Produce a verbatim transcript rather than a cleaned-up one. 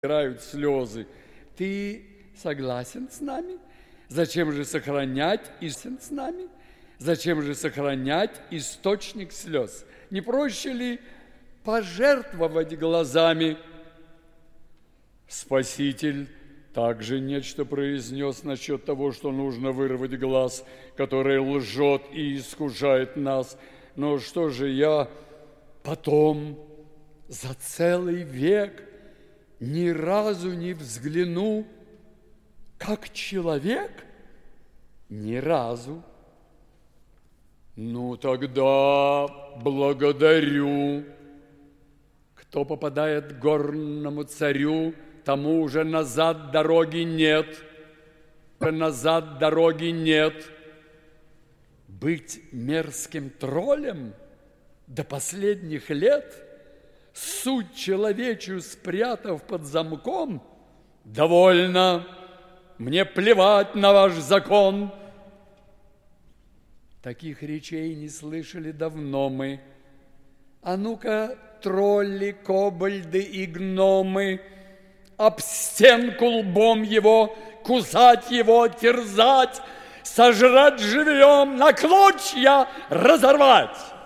Играют слезы. Ты согласен с нами? Зачем же сохранять истин с нами? Зачем же сохранять источник слез? Не проще ли пожертвовать глазами? Спаситель также нечто произнес насчет того, что нужно вырвать глаз, который лжет и искушает нас. Но что же я потом за целый век ни разу не взгляну, как человек? Ни разу. Ну, тогда благодарю. Кто попадает к горному царю, тому уже назад дороги нет. Назад дороги нет. Быть мерзким троллем до последних лет, суть человечью спрятав под замком, довольно, мне плевать на ваш закон. Таких речей не слышали давно мы. А ну-ка, тролли, кобальды и гномы, об стенку лбом его, кусать его, терзать, сожрать живьем, на клочья разорвать.